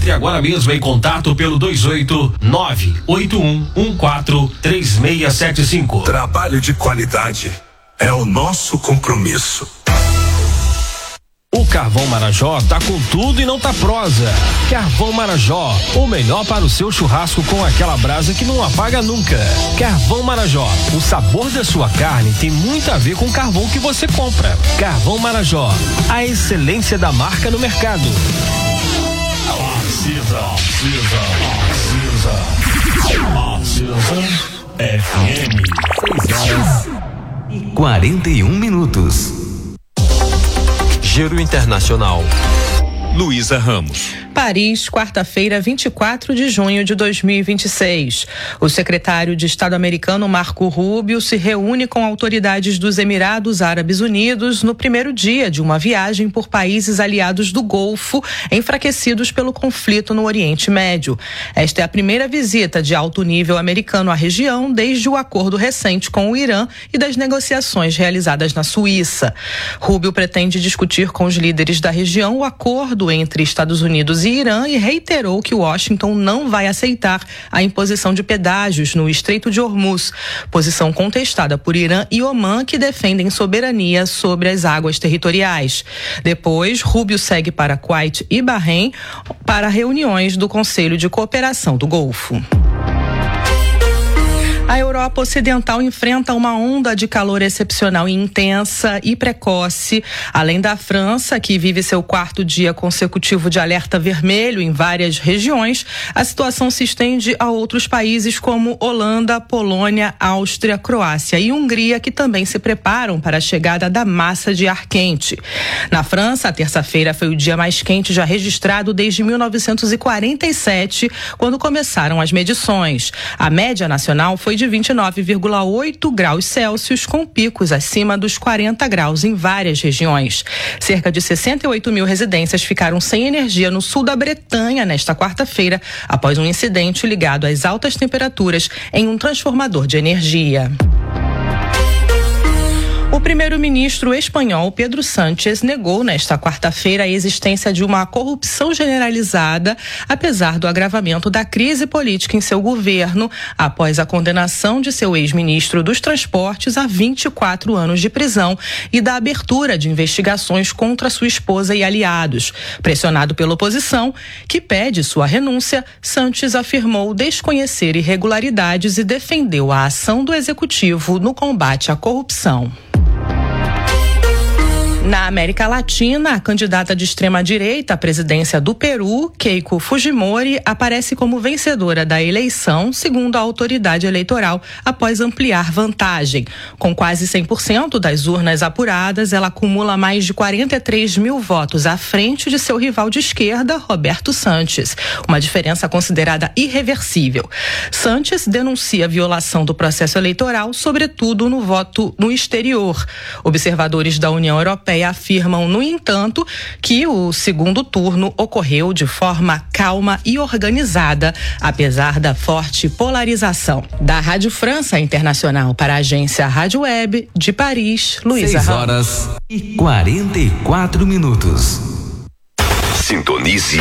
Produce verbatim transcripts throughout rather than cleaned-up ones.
Entre agora mesmo em contato pelo dois oito nove oito um um quatro três seis sete cinco. Trabalho de qualidade é o nosso compromisso. O Carvão Marajó tá com tudo e não tá prosa. Carvão Marajó, o melhor para o seu churrasco com aquela brasa que não apaga nunca. Carvão Marajó, o sabor da sua carne tem muito a ver com o carvão que você compra. Carvão Marajó, a excelência da marca no mercado. Precisa, precisa, precisa, precisa. F M. seis horas e quarenta e um minutos. Giro Internacional. Luísa Ramos. Paris, quarta-feira, vinte e quatro de junho de dois mil e vinte e seis. O secretário de Estado americano Marco Rubio se reúne com autoridades dos Emirados Árabes Unidos no primeiro dia de uma viagem por países aliados do Golfo, enfraquecidos pelo conflito no Oriente Médio. Esta é a primeira visita de alto nível americano à região desde o acordo recente com o Irã e das negociações realizadas na Suíça. Rubio pretende discutir com os líderes da região o acordo entre Estados Unidos e Irã e reiterou que Washington não vai aceitar a imposição de pedágios no Estreito de Hormuz, posição contestada por Irã e Omã, que defendem soberania sobre as águas territoriais. Depois, Rubio segue para Kuwait e Bahrein para reuniões do Conselho de Cooperação do Golfo. A Europa Ocidental enfrenta uma onda de calor excepcional e intensa e precoce. Além da França, que vive seu quarto dia consecutivo de alerta vermelho em várias regiões, a situação se estende a outros países como Holanda, Polônia, Áustria, Croácia e Hungria, que também se preparam para a chegada da massa de ar quente. Na França, a terça-feira foi o dia mais quente já registrado desde mil novecentos e quarenta e sete, quando começaram as medições. A média nacional foi de vinte e nove vírgula oito graus Celsius, com picos acima dos quarenta graus em várias regiões. Cerca de sessenta e oito mil residências ficaram sem energia no sul da Bretanha nesta quarta-feira, após um incidente ligado às altas temperaturas em um transformador de energia. O primeiro-ministro espanhol Pedro Sánchez negou nesta quarta-feira a existência de uma corrupção generalizada, apesar do agravamento da crise política em seu governo, após a condenação de seu ex-ministro dos Transportes a vinte e quatro anos de prisão e da abertura de investigações contra sua esposa e aliados. Pressionado pela oposição, que pede sua renúncia, Sánchez afirmou desconhecer irregularidades e defendeu a ação do executivo no combate à corrupção. Na América Latina, a candidata de extrema-direita à presidência do Peru, Keiko Fujimori, aparece como vencedora da eleição, segundo a autoridade eleitoral, após ampliar vantagem. Com quase cem por cento das urnas apuradas, ela acumula mais de quarenta e três mil votos à frente de seu rival de esquerda, Roberto Sanches, uma diferença considerada irreversível. Sanches denuncia a violação do processo eleitoral, sobretudo no voto no exterior. Observadores da União Europeia afirmam, no entanto, que o segundo turno ocorreu de forma calma e organizada, apesar da forte polarização. Da Rádio França Internacional para a agência Rádio Web de Paris, Luísa Ramos. seis horas e quarenta e quatro minutos. Sintonize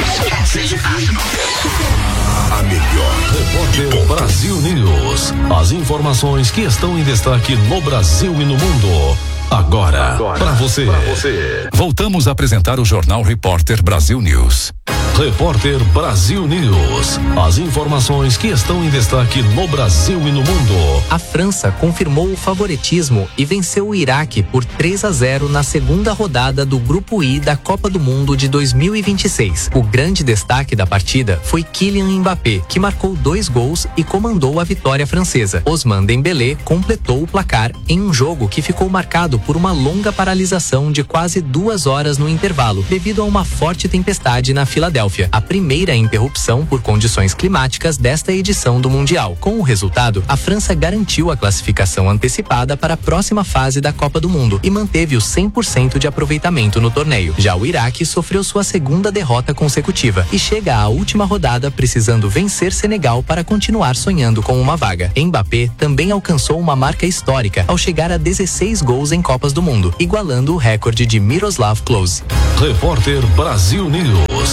a melhor. Repórter Brasil News. As informações que estão em destaque no Brasil e no mundo. Agora, Agora para você. você. Voltamos a apresentar o Jornal Repórter Brasil News. Repórter Brasil News. As informações que estão em destaque no Brasil e no mundo. A França confirmou o favoritismo e venceu o Iraque por três a zero na segunda rodada do Grupo I da Copa do Mundo de dois mil e vinte e seis. O grande destaque da partida foi Kylian Mbappé, que marcou dois gols e comandou a vitória francesa. Ousmane Dembélé completou o placar em um jogo que ficou marcado por uma longa paralisação de quase duas horas no intervalo, devido a uma forte tempestade na Filadélfia. A primeira interrupção por condições climáticas desta edição do Mundial. Com o resultado, a França garantiu a classificação antecipada para a próxima fase da Copa do Mundo e manteve o cem por cento de aproveitamento no torneio. Já o Iraque sofreu sua segunda derrota consecutiva e chega à última rodada precisando vencer Senegal para continuar sonhando com uma vaga. Mbappé também alcançou uma marca histórica ao chegar a dezesseis gols em Copas do Mundo, igualando o recorde de Miroslav Klose. Repórter Brasil News. As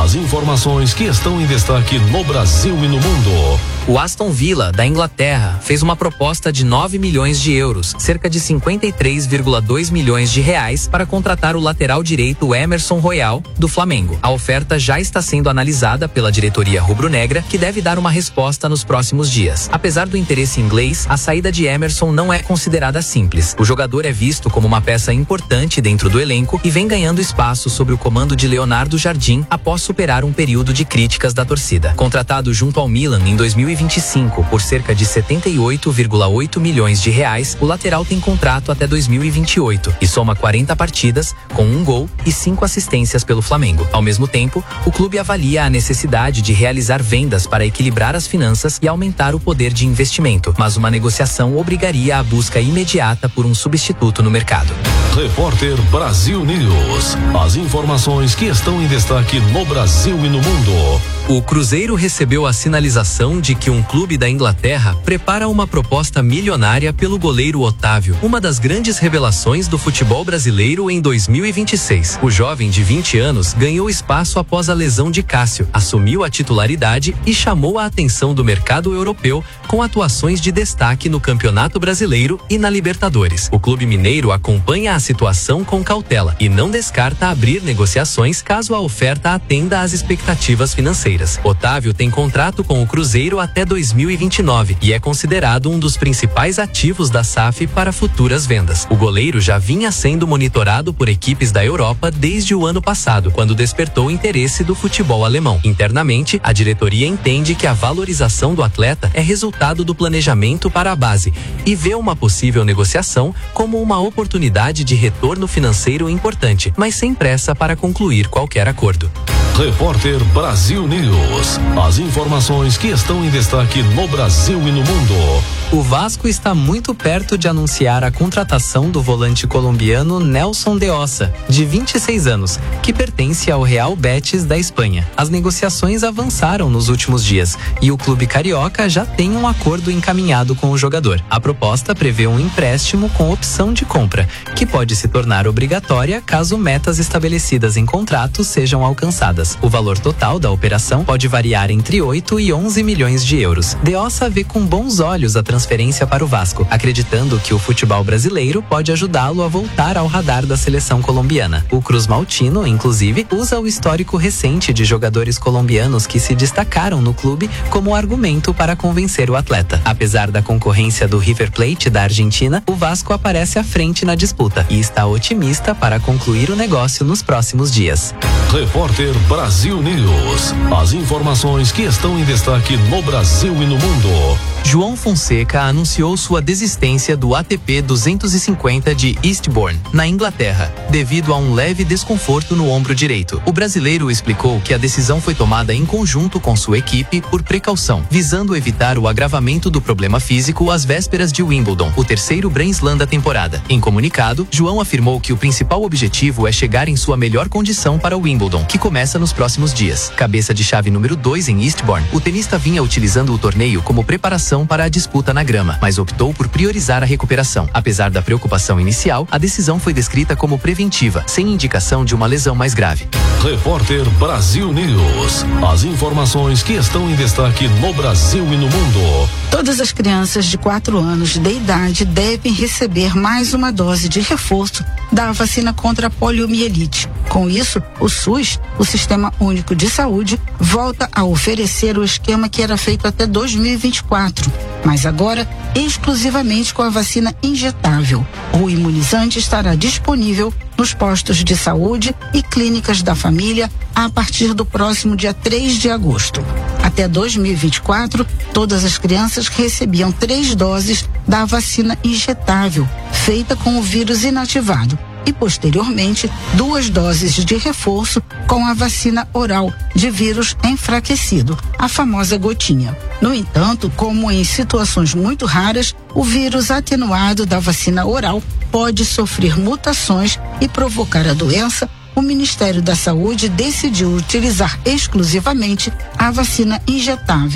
As informações que estão em destaque no Brasil e no mundo. O Aston Villa, da Inglaterra, fez uma proposta de nove milhões de euros, cerca de cinquenta e três vírgula dois milhões de reais, para contratar o lateral direito Emerson Royal, do Flamengo. A oferta já está sendo analisada pela diretoria rubro-negra, que deve dar uma resposta nos próximos dias. Apesar do interesse inglês, a saída de Emerson não é considerada simples. O jogador é visto como uma peça importante dentro do elenco e vem ganhando espaço sob o comando de Leonardo Jardim após superar um período de críticas da torcida. Contratado junto ao Milan em dois mil e vinte e cinco por cerca de setenta e oito vírgula oito milhões de reais, o lateral tem contrato até dois mil e vinte e oito e soma quarenta partidas, com um gol e cinco assistências pelo Flamengo. Ao mesmo tempo, o clube avalia a necessidade de realizar vendas para equilibrar as finanças e aumentar o poder de investimento, mas uma negociação obrigaria a busca imediata por um substituto no mercado. Repórter Brasil News. As informações que estão em destaque no Brasil e no mundo. O Cruzeiro recebeu a sinalização de que um clube da Inglaterra prepara uma proposta milionária pelo goleiro Otávio, uma das grandes revelações do futebol brasileiro em dois mil e vinte e seis. O jovem de vinte anos ganhou espaço após a lesão de Cássio, assumiu a titularidade e chamou a atenção do mercado europeu com atuações de destaque no Campeonato Brasileiro e na Libertadores. O clube mineiro acompanha a situação com cautela e não descarta abrir negociações caso a oferta atenda às expectativas financeiras. Otávio tem contrato com o Cruzeiro até dois mil e vinte e nove e é considerado um dos principais ativos da S A F para futuras vendas. O goleiro já vinha sendo monitorado por equipes da Europa desde o ano passado, quando despertou o interesse do futebol alemão. Internamente, a diretoria entende que a valorização do atleta é resultado do planejamento para a base e vê uma possível negociação como uma oportunidade de retorno financeiro importante, mas sem pressa para concluir qualquer acordo. Repórter Brasil News. As informações que estão em destaque no Brasil e no mundo. O Vasco está muito perto de anunciar a contratação do volante colombiano Nelson de Ossa, de vinte e seis anos, que pertence ao Real Betis da Espanha. As negociações avançaram nos últimos dias e o clube carioca já tem um acordo encaminhado com o jogador. A proposta prevê um empréstimo com opção de compra, que pode se tornar obrigatória caso metas estabelecidas em contrato sejam alcançadas. O valor total da operação pode variar entre oito e onze milhões de euros. De Ossa vê com bons olhos a transferência para o Vasco, acreditando que o futebol brasileiro pode ajudá-lo a voltar ao radar da seleção colombiana. O Cruz Maltino, inclusive, usa o histórico recente de jogadores colombianos que se destacaram no clube como argumento para convencer o atleta. Apesar da concorrência do River Plate da Argentina, o Vasco aparece à frente na disputa e está otimista para concluir o negócio nos próximos dias. Repórter Brasil News. As informações que estão em destaque no Brasil e no mundo. João Fonseca anunciou sua desistência do A T P duzentos e cinquenta de Eastbourne, na Inglaterra, devido a um leve desconforto no ombro direito. O brasileiro explicou que a decisão foi tomada em conjunto com sua equipe por precaução, visando evitar o agravamento do problema físico às vésperas de Wimbledon, o terceiro Grand Slam da temporada. Em comunicado, João afirmou que o principal objetivo é chegar em sua melhor condição para o Wimbledon, que começa nos próximos dias. Cabeça de chave número dois em Eastbourne, o tenista vinha utilizando o torneio como preparação para a disputa na grama, mas optou por priorizar a recuperação. Apesar da preocupação inicial, a decisão foi descrita como preventiva, sem indicação de uma lesão mais grave. Repórter Brasil News. As informações que estão em destaque no Brasil e no mundo. Todas as crianças de quatro anos de idade devem receber mais uma dose de reforço da vacina contra a poliomielite. Com isso, o SUS, o Sistema Único de Saúde, volta a oferecer o esquema que era feito até dois mil e vinte e quatro, mas agora exclusivamente com a vacina injetável. O imunizante estará disponível nos postos de saúde e clínicas da família a partir do próximo dia três de agosto. Até dois mil e vinte e quatro, todas as crianças recebiam três doses da vacina injetável, feita com o vírus inativado, e posteriormente duas doses de reforço com a vacina oral de vírus enfraquecido, a famosa gotinha. No entanto, como em situações muito raras, o vírus atenuado da vacina oral pode sofrer mutações e provocar a doença. O Ministério da Saúde decidiu utilizar exclusivamente a vacina injetável.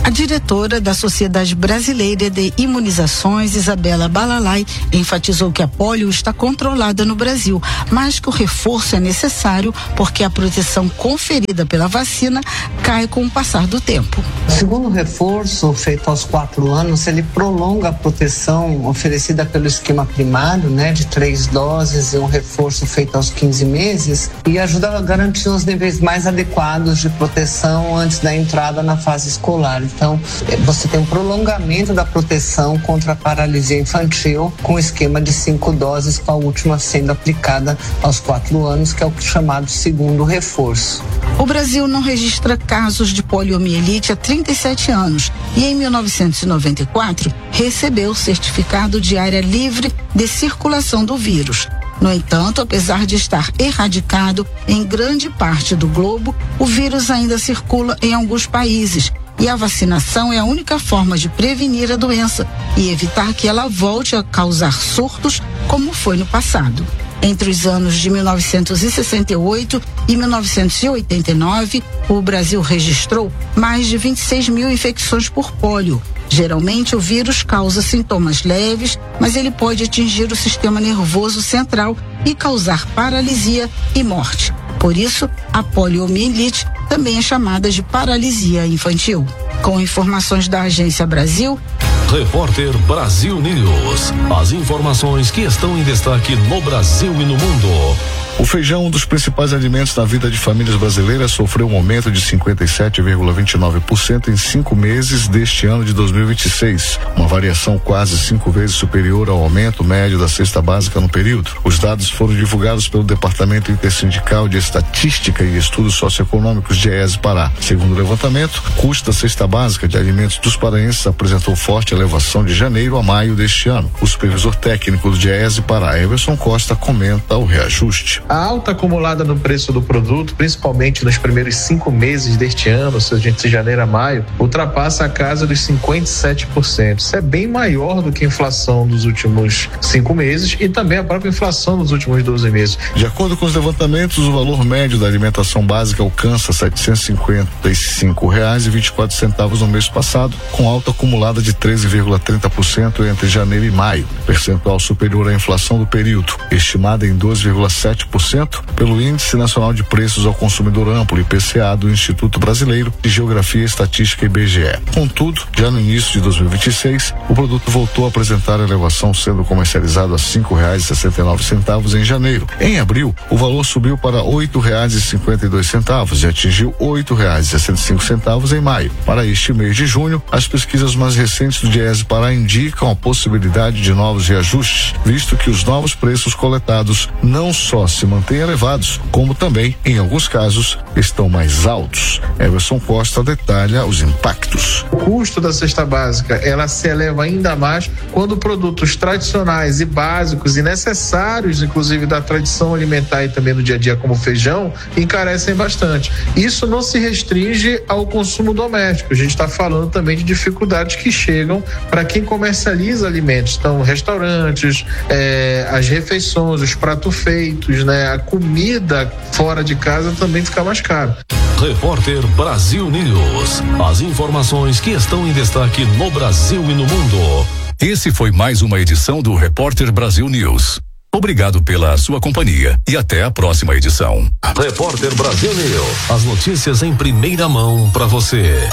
A diretora da Sociedade Brasileira de Imunizações, Isabela Balalai, enfatizou que a polio está controlada no Brasil, mas que o reforço é necessário porque a proteção conferida pela vacina cai com o passar do tempo. O segundo reforço, feito aos quatro anos, ele prolonga a proteção oferecida pelo esquema primário, né, de três doses e um reforço feito aos quinze meses, e ajuda a garantir os níveis mais adequados de proteção antes da entrada na fase escolar. Então, você tem um prolongamento da proteção contra a paralisia infantil com o esquema de cinco doses, com a última sendo aplicada aos quatro anos, que é o chamado segundo reforço. O Brasil não registra casos de poliomielite há trinta e sete anos e, em mil novecentos e noventa e quatro, recebeu o certificado de área livre de circulação do vírus. No entanto, apesar de estar erradicado em grande parte do globo, o vírus ainda circula em alguns países. E a vacinação é a única forma de prevenir a doença e evitar que ela volte a causar surtos, como foi no passado. Entre os anos de mil novecentos e sessenta e oito e mil novecentos e oitenta e nove, o Brasil registrou mais de vinte e seis mil infecções por pólio. Geralmente, o vírus causa sintomas leves, mas ele pode atingir o sistema nervoso central e causar paralisia e morte. Por isso, a poliomielite também é chamada de paralisia infantil. Com informações da Agência Brasil, Repórter Brasil News. As informações que estão em destaque no Brasil e no mundo. O feijão, um dos principais alimentos na vida de famílias brasileiras, sofreu um aumento de cinquenta e sete vírgula vinte e nove por cento em cinco meses deste ano de dois mil e vinte e seis, uma variação quase cinco vezes superior ao aumento médio da cesta básica no período. Os dados foram divulgados pelo Departamento Intersindical de Estatística e Estudos Socioeconômicos de Aes Pará. Segundo o levantamento, o custo da cesta básica de alimentos dos paraenses apresentou forte elevação de janeiro a maio deste ano. O supervisor técnico do Aes Pará, Everson Costa, comenta o reajuste. A alta acumulada no preço do produto, principalmente nos primeiros cinco meses deste ano, ou seja, de janeiro a maio, ultrapassa a casa dos cinquenta e sete por cento. Isso é bem maior do que a inflação dos últimos cinco meses e também a própria inflação dos últimos doze meses. De acordo com os levantamentos, o valor médio da alimentação básica alcança setecentos e cinquenta e cinco reais e vinte e quatro centavos no mês passado, com alta acumulada de treze vírgula trinta por cento entre janeiro e maio, percentual superior à inflação do período, estimada em doze vírgula sete por cento pelo Índice Nacional de Preços ao Consumidor Amplo, I P C A, do Instituto Brasileiro de Geografia e Estatística, I B G E. Contudo, já no início de dois mil e vinte e seis, o produto voltou a apresentar elevação, sendo comercializado a cinco reais e sessenta e nove centavos em janeiro. Em abril, o valor subiu para oito reais e cinquenta e dois centavos e atingiu oito reais e sessenta e cinco centavos em maio. Para este mês de junho, as pesquisas mais recentes do Aes Pará indicam a possibilidade de novos reajustes, visto que os novos preços coletados não só se mantêm elevados, como também, em alguns casos, estão mais altos. Everson Costa detalha os impactos. O custo da cesta básica, ela se eleva ainda mais quando produtos tradicionais e básicos e necessários, inclusive da tradição alimentar e também no dia a dia, como feijão, encarecem bastante. Isso não se restringe ao consumo doméstico. A gente está falando também de dificuldades que chegam para quem comercializa alimentos. Então, restaurantes, é, as refeições, os pratos feitos, né? A comida fora de casa também fica mais cara. Repórter Brasil News. As informações que estão em destaque no Brasil e no mundo. Esse foi mais uma edição do Repórter Brasil News. Obrigado pela sua companhia e até a próxima edição. Repórter Brasil News. As notícias em primeira mão para você.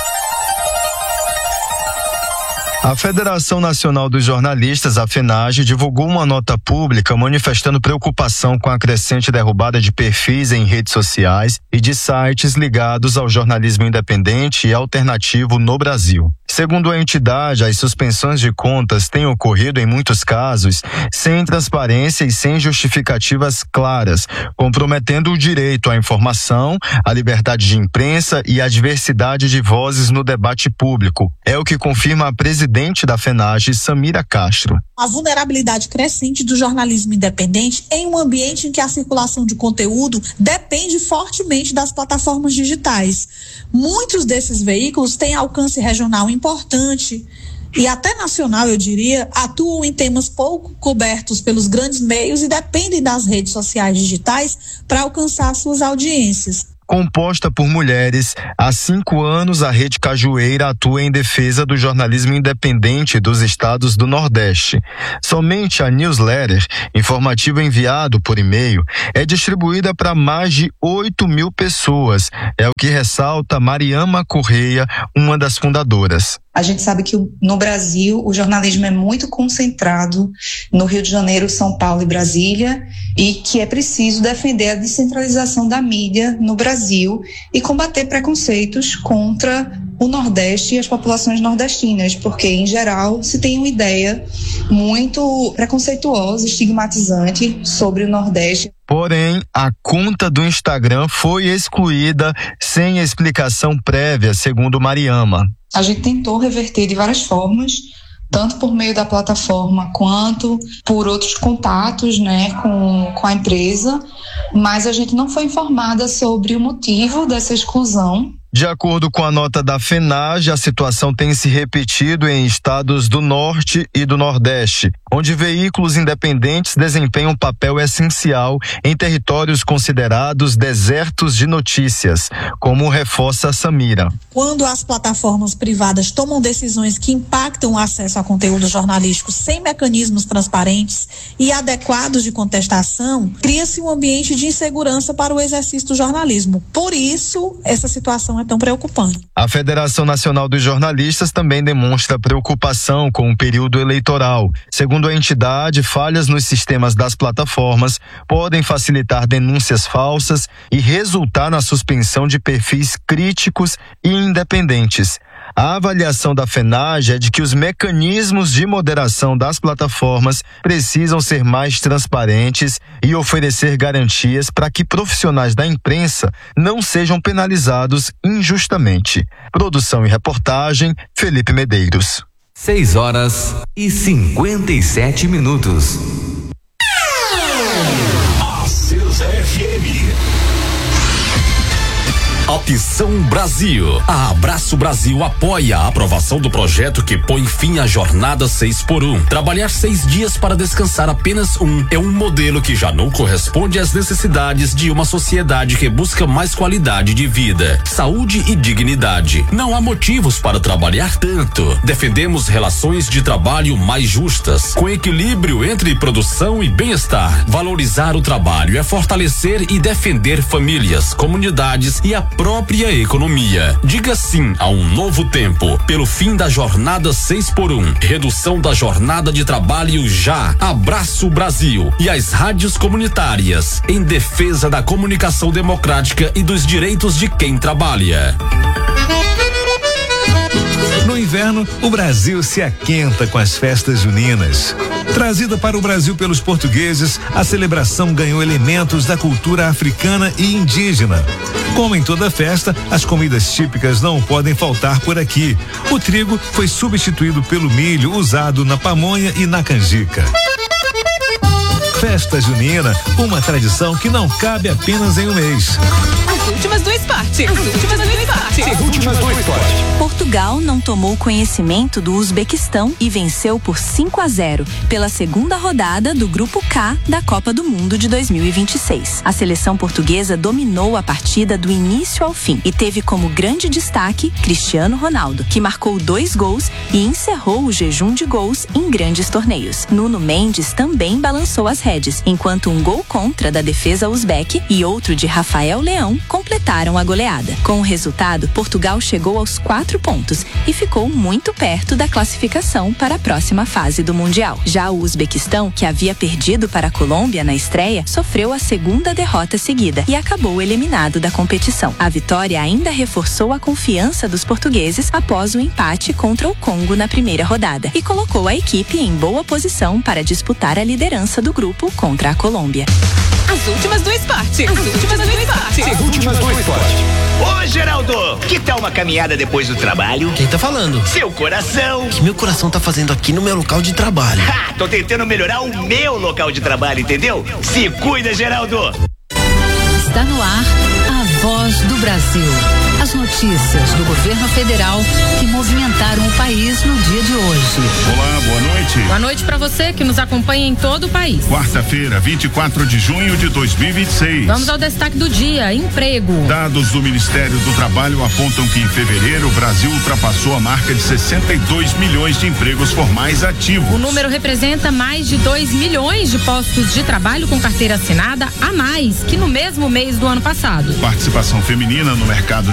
A Federação Nacional dos Jornalistas, a FENAGE, divulgou uma nota pública manifestando preocupação com a crescente derrubada de perfis em redes sociais e de sites ligados ao jornalismo independente e alternativo no Brasil. Segundo a entidade, as suspensões de contas têm ocorrido em muitos casos sem transparência e sem justificativas claras, comprometendo o direito à informação, a liberdade de imprensa e a diversidade de vozes no debate público. É o que confirma a presidente da FENAGE, Samira Castro. A vulnerabilidade crescente do jornalismo independente em um ambiente em que a circulação de conteúdo depende fortemente das plataformas digitais. Muitos desses veículos têm alcance regional importante e até nacional, eu diria, atuam em temas pouco cobertos pelos grandes meios e dependem das redes sociais digitais para alcançar suas audiências. Composta por mulheres, há cinco anos a Rede Cajueira atua em defesa do jornalismo independente dos estados do Nordeste. Somente a newsletter, informativo enviado por e-mail, é distribuída para mais de oito mil pessoas, é o que ressalta Mariama Correia, uma das fundadoras. A gente sabe que no Brasil o jornalismo é muito concentrado no Rio de Janeiro, São Paulo e Brasília, e que é preciso defender a descentralização da mídia no Brasil e combater preconceitos contra o Nordeste e as populações nordestinas, porque, em geral, se tem uma ideia muito preconceituosa, estigmatizante sobre o Nordeste. Porém, a conta do Instagram foi excluída sem explicação prévia, segundo Mariama. A gente tentou reverter de várias formas, tanto por meio da plataforma quanto por outros contatos, né, com, com a empresa, mas a gente não foi informada sobre o motivo dessa exclusão. De acordo com a nota da FENAGE, a situação tem se repetido em estados do Norte e do Nordeste, onde veículos independentes desempenham um papel essencial em territórios considerados desertos de notícias, como reforça a Samira. Quando as plataformas privadas tomam decisões que impactam o acesso a conteúdo jornalístico sem mecanismos transparentes e adequados de contestação, cria-se um ambiente de insegurança para o exercício do jornalismo. Por isso, essa situação é tão preocupante. A Federação Nacional dos Jornalistas também demonstra preocupação com o período eleitoral. Segundo a entidade, falhas nos sistemas das plataformas podem facilitar denúncias falsas e resultar na suspensão de perfis críticos e independentes. A avaliação da FENAGE é de que os mecanismos de moderação das plataformas precisam ser mais transparentes e oferecer garantias para que profissionais da imprensa não sejam penalizados injustamente. Produção e reportagem, Felipe Medeiros. Seis horas e cinquenta e sete minutos. Acesa F M. Opção Brasil. A Abraço Brasil apoia a aprovação do projeto que põe fim à jornada seis por um. Trabalhar seis dias para descansar apenas um é um modelo que já não corresponde às necessidades de uma sociedade que busca mais qualidade de vida, saúde e dignidade. Não há motivos para trabalhar tanto. Defendemos relações de trabalho mais justas, com equilíbrio entre produção e bem-estar. Valorizar o trabalho é fortalecer e defender famílias, comunidades e a própria economia. Diga sim a um novo tempo, pelo fim da jornada seis por um. Redução da jornada de trabalho já. Abraço Brasil e as rádios comunitárias em defesa da comunicação democrática e dos direitos de quem trabalha. No inverno, o Brasil se aquenta com as festas juninas. Trazida para o Brasil pelos portugueses, a celebração ganhou elementos da cultura africana e indígena. Como em toda festa, as comidas típicas não podem faltar por aqui. O trigo foi substituído pelo milho usado na pamonha e na canjica. Festa junina, uma tradição que não cabe apenas em um mês. As últimas do esporte. As últimas do esporte. As últimas do esporte. Portugal não tomou conhecimento do Uzbequistão e venceu por cinco a zero pela segunda rodada do Grupo K da Copa do Mundo de dois mil e vinte e seis. A seleção portuguesa dominou a partida do início ao fim e teve como grande destaque Cristiano Ronaldo, que marcou dois gols e encerrou o jejum de gols em grandes torneios. Nuno Mendes também balançou as redes, enquanto um gol contra da defesa uzbeque e outro de Rafael Leão completaram a goleada. Com o resultado, Portugal chegou aos quatro pontos e ficou muito perto da classificação para a próxima fase do Mundial. Já o Uzbequistão, que havia perdido para a Colômbia na estreia, sofreu a segunda derrota seguida e acabou eliminado da competição. A vitória ainda reforçou a confiança dos portugueses após o empate contra o Congo na primeira rodada e colocou a equipe em boa posição para disputar a liderança do grupo contra a Colômbia. As últimas do esporte. As últimas do esporte. As últimas do esporte. Ô, Geraldo, que tal uma caminhada depois do trabalho? Quem tá falando? Seu coração. O que meu coração tá fazendo aqui no meu local de trabalho? Ha, tô tentando melhorar o meu local de trabalho, entendeu? Se cuida, Geraldo. Está no ar a Voz do Brasil. As notícias do governo federal que movimentaram o país no dia de hoje. Olá, boa noite. Boa noite para você que nos acompanha em todo o país. Quarta-feira, vinte e quatro de junho de dois mil e vinte e seis. Vamos ao destaque do dia: emprego. Dados do Ministério do Trabalho apontam que em fevereiro o Brasil ultrapassou a marca de sessenta e dois milhões de empregos formais ativos. O número representa mais de dois milhões de postos de trabalho com carteira assinada a mais que no mesmo mês do ano passado. Participação feminina no mercado